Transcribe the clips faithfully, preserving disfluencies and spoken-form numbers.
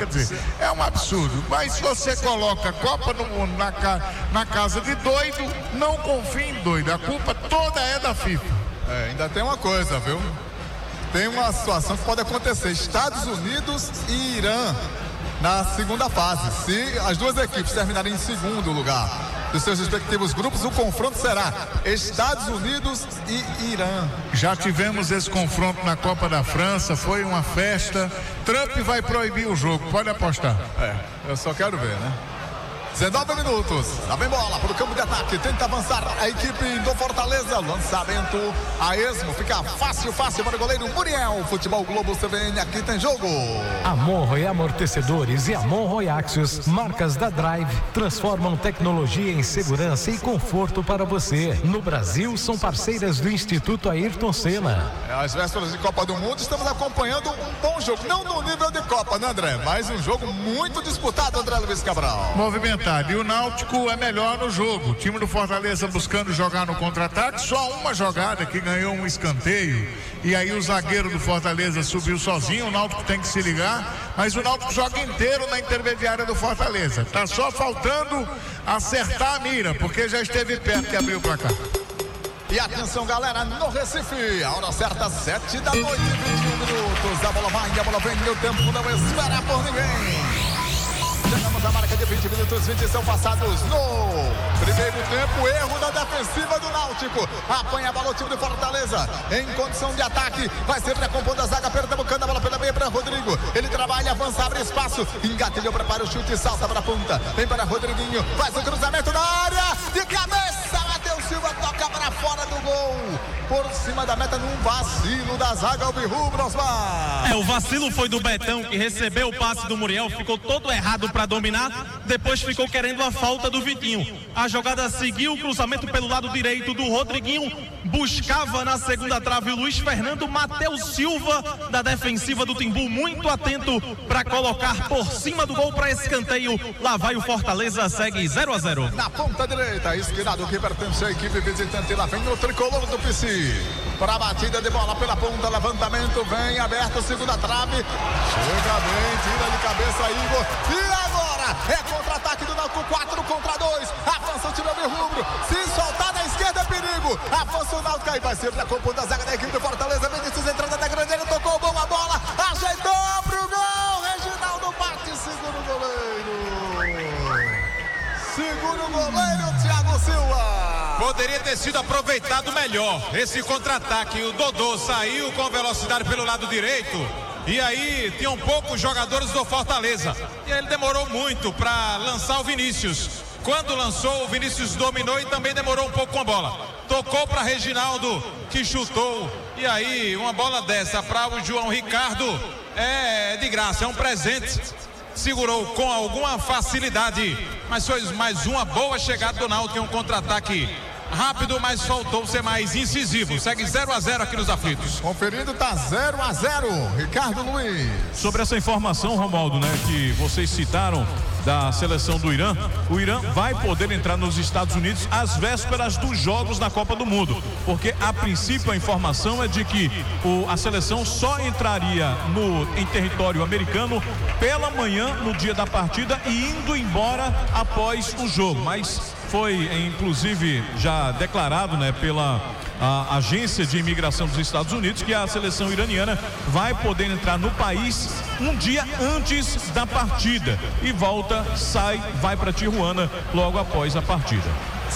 dizer, é um absurdo. Mas se você coloca Copa do Mundo na, ca, na casa de doido, não confie em doido. A culpa toda é da FIFA. É, ainda tem uma coisa, viu? Tem uma situação que pode acontecer. Estados Unidos e Irã na segunda fase. Se as duas equipes terminarem em segundo lugar dos seus respectivos grupos, o confronto será Estados Unidos e Irã. Já tivemos esse confronto na Copa da França, foi uma festa. Trump vai proibir o jogo, pode apostar. É, eu só quero ver, né? dezenove minutos, lá vem bola para o campo de ataque, tenta avançar a equipe do Fortaleza, lançamento a esmo, fica fácil, fácil para o goleiro Muriel. Futebol Globo C V N, aqui tem jogo. Amon e Amortecedores e Amon Royaxios, marcas da Drive, transformam tecnologia em segurança e conforto para você. No Brasil, são parceiras do Instituto Ayrton Senna. É, às vésperas de Copa do Mundo, estamos acompanhando um bom jogo, não no nível de Copa, né, André? Mas um jogo muito disputado, André Luiz Cabral. Movimentado. E o Náutico é melhor no jogo. O time do Fortaleza buscando jogar no contra-ataque, só uma jogada que ganhou um escanteio. E aí o zagueiro do Fortaleza subiu sozinho. O Náutico tem que se ligar, mas o Náutico joga inteiro na intermediária do Fortaleza. Tá só faltando acertar a mira, porque já esteve perto de abrir o placar. E atenção, galera, no Recife, a hora certa, sete da noite, vinte e um minutos. A bola vai, a bola vem, o tempo não espera por ninguém. Chegamos à marca de vinte minutos, vinte são passados no primeiro tempo. Erro da defensiva do Náutico. Apanha a bola o time do Fortaleza em condição de ataque. Vai sempre recompondo a zaga, pernambucana, a bola pela meia para Rodrigo. Ele trabalha, avança, abre espaço. Engatilhou, prepara o chute, salta para a ponta. Vem para Rodriguinho, faz o cruzamento na área. De cabeça, Matheus Silva toca para fora do gol. Por cima da meta num vacilo da zaga alvirrubra, Osmar. É, o vacilo foi do Betão, que recebeu o passe do Muriel, ficou todo errado para dominar, depois ficou querendo a falta do Vitinho. A jogada seguiu, o cruzamento pelo lado direito do Rodriguinho, buscava na segunda trave o Luiz Fernando. Matheus Silva, da defensiva do Timbu, muito atento para colocar por cima do gol para escanteio. Lá vai o Fortaleza, segue zero a zero. Na ponta direita, esquinado que pertence à equipe visitante, lá vem o tricolor do P C. Para a batida de bola pela ponta, levantamento, vem aberto, segunda trave, chega bem, tira de cabeça Igor, e agora é contra-ataque do Náutico, quatro contra dois, avança o time alvirrubro, se soltar na esquerda é perigo, avança o Náutico, aí vai ser para compor da zaga da equipe do Fortaleza. Vinícius entrada da grande área, tocou bom a bola, ajeitou pro gol, Reginaldo bate, segura o goleiro, segura o goleiro, Thiago Silva. Poderia ter sido aproveitado melhor esse contra-ataque. O Dodô saiu com velocidade pelo lado direito e aí tinham poucos jogadores do Fortaleza. E ele demorou muito para lançar o Vinícius. Quando lançou, o Vinícius dominou e também demorou um pouco com a bola. Tocou para Reginaldo, que chutou. E aí, uma bola dessa para o João Ricardo é de graça, é um presente. Segurou com alguma facilidade, mas foi mais uma boa chegada do Náutico, um contra-ataque rápido, mas faltou ser mais incisivo. Segue zero a zero aqui nos aflitos. Conferindo, tá zero a zero. Ricardo Luiz. Sobre essa informação, Romualdo, né, que vocês citaram da seleção do Irã, o Irã vai poder entrar nos Estados Unidos às vésperas dos jogos da Copa do Mundo, porque a princípio a informação é de que o, a seleção só entraria no, em território americano pela manhã no dia da partida e indo embora após o jogo, mas foi inclusive já declarado, né, pela a agência de imigração dos Estados Unidos que a seleção iraniana vai poder entrar no país um dia antes da partida e volta, sai, vai para Tijuana logo após a partida.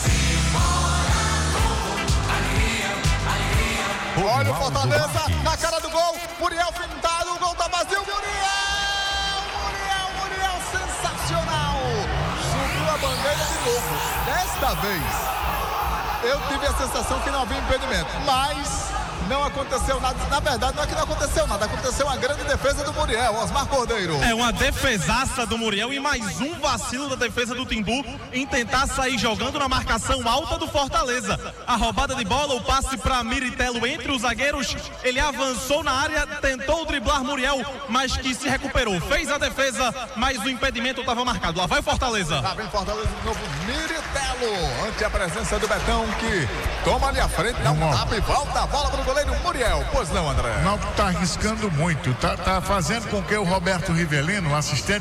Olha o Fortaleza na cara do gol, Muriel pintado, o gol tá vazio, Muriel, Muriel, Muriel, sensacional, subiu a bandeira de novo, desta vez eu tive a sensação que não havia impedimento, mas não aconteceu nada. Na verdade, não é que não aconteceu nada, aconteceu uma grande defesa do Muriel, Osmar Cordeiro. É uma defesaça do Muriel e mais um vacilo da defesa do Timbu em tentar sair jogando na marcação alta do Fortaleza. A roubada de bola, o passe para Miritelo entre os zagueiros, ele avançou na área, tentou driblar Muriel, mas que se recuperou, fez a defesa, mas o impedimento estava marcado. Lá vai o Fortaleza. Lá vem Fortaleza de novo, Miritelo, ante a presença do Betão, que toma ali a frente, dá um tapa e volta a bola para o goleiro Muriel. Pois não, André? O Náutico tá arriscando muito, tá, tá fazendo com que o Roberto Rivelino, assistente